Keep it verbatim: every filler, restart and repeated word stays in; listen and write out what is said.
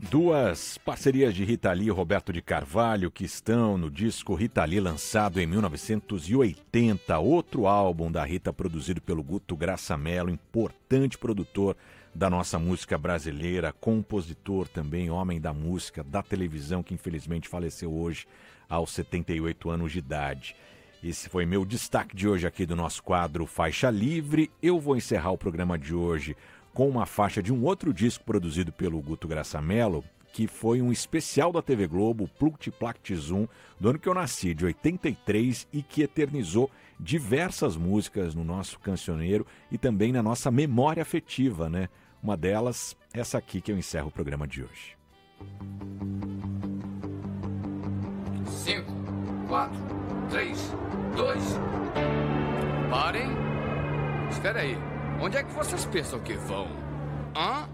Duas parcerias de Rita Lee e Roberto de Carvalho que estão no disco Rita Lee, lançado em mil novecentos e oitenta, outro álbum da Rita produzido pelo Guto Graça Mello, importante produtor da nossa música brasileira, compositor também, homem da música, da televisão, que infelizmente faleceu hoje aos setenta e oito anos de idade. Esse foi meu destaque de hoje aqui do nosso quadro Faixa Livre. Eu vou encerrar o programa de hoje com uma faixa de um outro disco produzido pelo Guto Graça Mello, que foi um especial da T V Globo, Pluct Plact Zoom, do ano que eu nasci, de oitenta e três, e que eternizou diversas músicas no nosso cancioneiro e também na nossa memória afetiva, né? Uma delas, essa aqui que eu encerro o programa de hoje. Cinco, quatro, três, dois... Parem! Espera aí. Onde é que vocês pensam que vão? Hã?